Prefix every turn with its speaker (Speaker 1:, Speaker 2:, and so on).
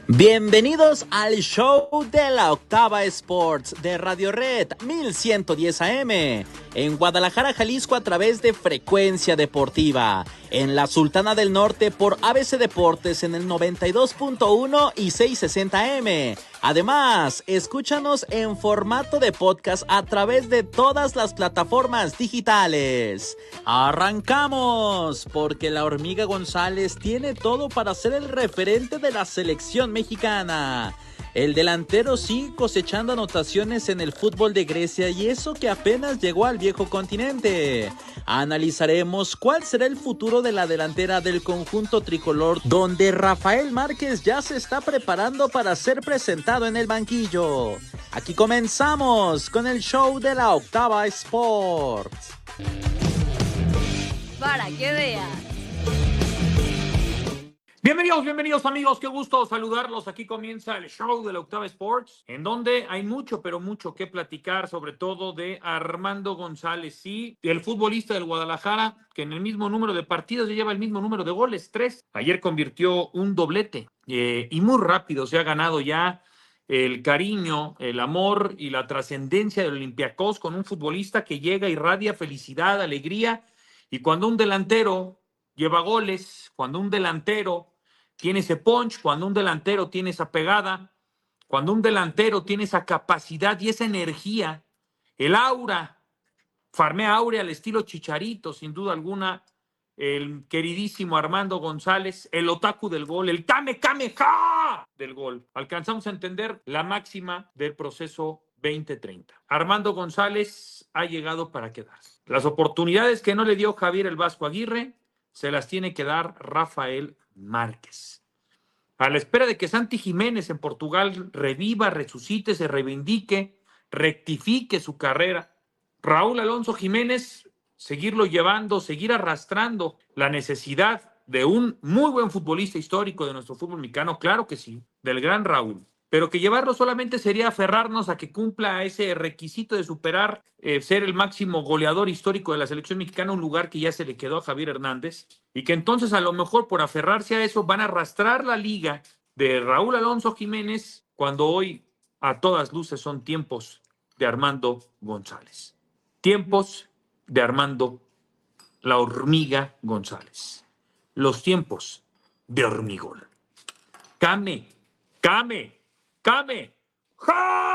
Speaker 1: Bienvenidos al show de la Octava Sports de Radio Red 1110 AM en Guadalajara, Jalisco, a través de Frecuencia Deportiva, en la Sultana del Norte por ABC Deportes en el 92.1 y 660 AM. Además, escúchanos en formato de podcast a través de todas las plataformas digitales. ¡Arrancamos! Porque la Hormiga González tiene todo para ser el referente de la selección mexicana. El delantero sigue cosechando anotaciones en el fútbol de Grecia y eso que apenas llegó al viejo continente. Analizaremos cuál será el futuro de la delantera del conjunto tricolor, donde Rafael Márquez ya se está preparando para ser presentado en el banquillo. Aquí comenzamos con el show de la Octava Sports.
Speaker 2: Para que veas.
Speaker 3: Bienvenidos amigos, qué gusto saludarlos. Aquí comienza el show de la Octava Sports, en donde hay mucho, pero mucho que platicar, sobre todo de Armando González, sí, el futbolista del Guadalajara, que en el mismo número de partidos ya lleva el mismo número de goles, 3. Ayer convirtió un doblete y muy rápido se ha ganado ya el cariño, el amor y la trascendencia del Olympiacos con un futbolista que llega, irradia felicidad, alegría, y cuando un delantero lleva goles, cuando un delantero tiene ese punch, cuando un delantero tiene esa pegada, cuando un delantero tiene esa capacidad y esa energía, el aura, farmea áurea al estilo Chicharito, sin duda alguna, el queridísimo Armando González, el otaku del gol, el Kame Kame Ja del gol. Alcanzamos a entender la máxima del proceso 2030. Armando González ha llegado para quedarse. Las oportunidades que no le dio Javier el Vasco Aguirre se las tiene que dar Rafael Márquez. A la espera de que Santi Jiménez en Portugal reviva, resucite, se reivindique, rectifique su carrera, Raúl Alonso Jiménez, seguirlo llevando, seguir arrastrando la necesidad de un muy buen futbolista histórico de nuestro fútbol mexicano, claro que sí, del gran Raúl, pero que llevarlo solamente sería aferrarnos a que cumpla ese requisito de superar, ser el máximo goleador histórico de la selección mexicana, un lugar que ya se le quedó a Javier Hernández, y que entonces a lo mejor por aferrarse a eso van a arrastrar la liga de Raúl Alonso Jiménez, cuando hoy a todas luces son tiempos de Armando González. Tiempos de Armando la Hormiga González. Los tiempos de Hormigol. Kame, Kame, Kame. ¡Ja!